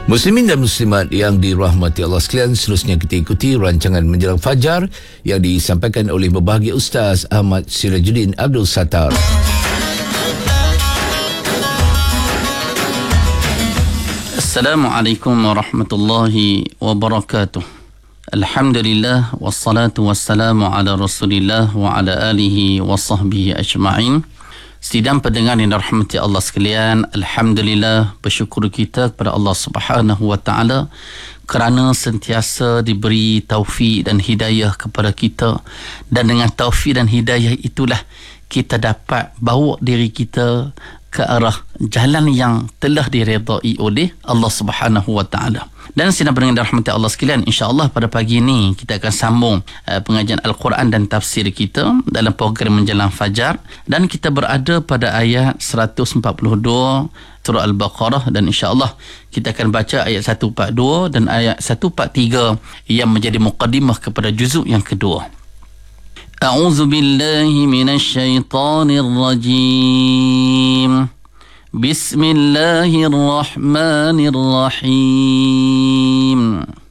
Muslimin dan muslimat yang dirahmati Allah sekalian, seterusnya kita ikuti rancangan Menjelang Fajar yang disampaikan oleh berbahagia Ustaz Ahmad Sirajuddin Abdul Sattar. Assalamualaikum warahmatullahi wabarakatuh. Alhamdulillah wassalatu wassalamu ala Rasulillah wa ala alihi wa sahbihi ajma'in. Sidang pendengar yang dirahmati Allah sekalian, alhamdulillah, bersyukur kita kepada Allah Subhanahu wa taala kerana sentiasa diberi taufik dan hidayah kepada kita, dan dengan taufik dan hidayah itulah kita dapat bawa diri kita ke arah jalan yang telah diredai oleh Allah Subhanahu wa taala. Dan sidang pendengar rahmat Allah sekalian, insya-Allah pada pagi ini kita akan sambung pengajian Al-Quran dan tafsir kita dalam program Menjelang Fajar, dan kita berada pada ayat 142 surah Al-Baqarah, dan insya-Allah kita akan baca ayat 142 dan ayat 143 yang menjadi muqaddimah kepada juzuk yang kedua. A'udzu billahi minasy syaithanir rajim. Bismillahirrahmanirrahim.